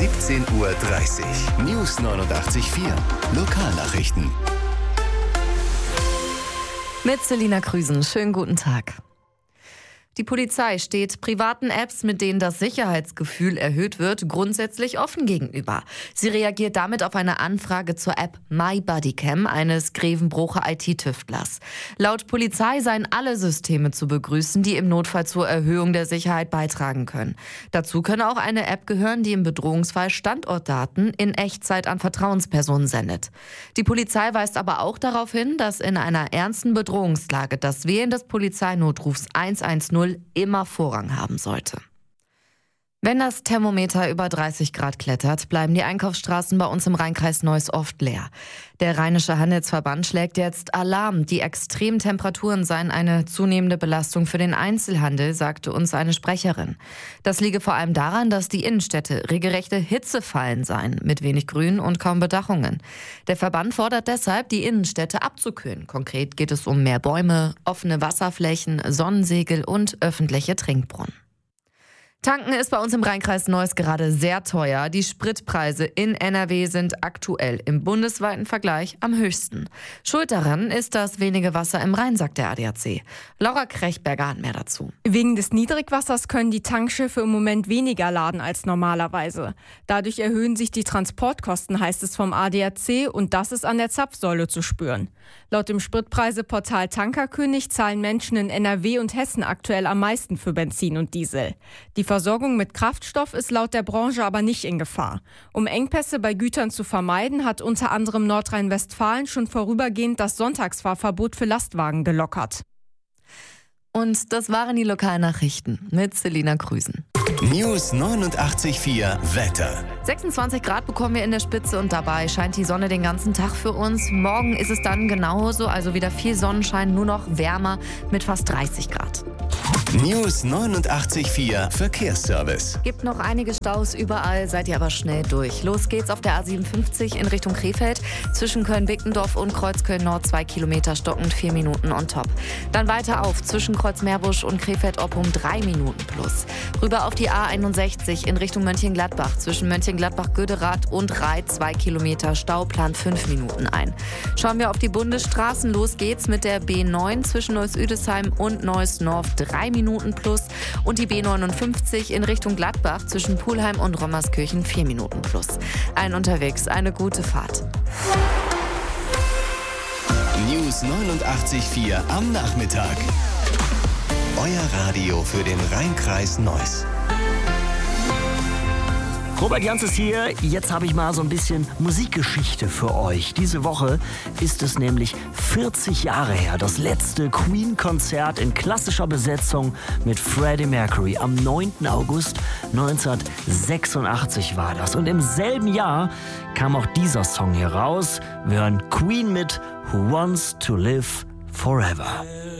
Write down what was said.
17:30 Uhr. News 89.4. Lokalnachrichten. Mit Selina Krüsen. Schönen guten Tag. Die Polizei steht privaten Apps, mit denen das Sicherheitsgefühl erhöht wird, grundsätzlich offen gegenüber. Sie reagiert damit auf eine Anfrage zur App MyBodyCam eines Grevenbrocher IT-Tüftlers. Laut Polizei seien alle Systeme zu begrüßen, die im Notfall zur Erhöhung der Sicherheit beitragen können. Dazu könne auch eine App gehören, die im Bedrohungsfall Standortdaten in Echtzeit an Vertrauenspersonen sendet. Die Polizei weist aber auch darauf hin, dass in einer ernsten Bedrohungslage das Wählen des Polizeinotrufs 110 immer Vorrang haben sollte. Wenn das Thermometer über 30 Grad klettert, bleiben die Einkaufsstraßen bei uns im Rheinkreis Neuss oft leer. Der Rheinische Handelsverband schlägt jetzt Alarm. Die extremen Temperaturen seien eine zunehmende Belastung für den Einzelhandel, sagte uns eine Sprecherin. Das liege vor allem daran, dass die Innenstädte regelrechte Hitzefallen seien, mit wenig Grün und kaum Bedachungen. Der Verband fordert deshalb, die Innenstädte abzukühlen. Konkret geht es um mehr Bäume, offene Wasserflächen, Sonnensegel und öffentliche Trinkbrunnen. Tanken ist bei uns im Rheinkreis Neuss gerade sehr teuer. Die Spritpreise in NRW sind aktuell im bundesweiten Vergleich am höchsten. Schuld daran ist das wenige Wasser im Rhein, sagt der ADAC. Laura Krechberger hat mehr dazu. Wegen des Niedrigwassers können die Tankschiffe im Moment weniger laden als normalerweise. Dadurch erhöhen sich die Transportkosten, heißt es vom ADAC, und das ist an der Zapfsäule zu spüren. Laut dem Spritpreiseportal Tankerkönig zahlen Menschen in NRW und Hessen aktuell am meisten für Benzin und Diesel. Die Versorgung mit Kraftstoff ist laut der Branche aber nicht in Gefahr. Um Engpässe bei Gütern zu vermeiden, hat unter anderem Nordrhein-Westfalen schon vorübergehend das Sonntagsfahrverbot für Lastwagen gelockert. Und das waren die Lokalnachrichten mit Selina Krüsen. News 89.4 Wetter. 26 Grad bekommen wir in der Spitze und dabei scheint die Sonne den ganzen Tag für uns. Morgen ist es dann genauso, also wieder viel Sonnenschein, nur noch wärmer mit fast 30 Grad. News 89.4 Verkehrsservice. Gibt noch einige Staus überall, seid ihr aber schnell durch. Los geht's auf der A57 in Richtung Krefeld. Zwischen Köln-Bickendorf und Kreuzköln-Nord 2 Kilometer stockend, 4 Minuten on top. Dann weiter auf zwischen Kreuzmeerbusch und Krefeld-Oppum 3 Minuten plus. Rüber auf die A61 in Richtung Mönchengladbach. Zwischen Mönchengladbach-Göderath und Reit 2 Kilometer Stau, plant 5 Minuten ein. Schauen wir auf die Bundesstraßen. Los geht's mit der B9 zwischen Neuss-Üdesheim und Neuss-Norf 3 Minuten plus und die B59 in Richtung Gladbach zwischen Pulheim und Rommerskirchen 4 Minuten plus. Allen unterwegs eine gute Fahrt. News 89.4 am Nachmittag. Euer Radio für den Rheinkreis Neuss. Robert Jans ist hier. Jetzt habe ich mal so ein bisschen Musikgeschichte für euch. Diese Woche ist es nämlich 40 Jahre her. Das letzte Queen-Konzert in klassischer Besetzung mit Freddie Mercury. Am 9. August 1986 war das. Und im selben Jahr kam auch dieser Song hier raus. Wir hören Queen mit Who Wants to Live Forever.